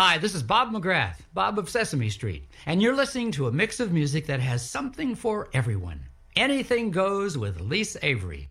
Hi, this is Bob McGrath, Bob of Sesame Street, and you're listening to a mix of music that has something for everyone. Anything goes with Lise Avery.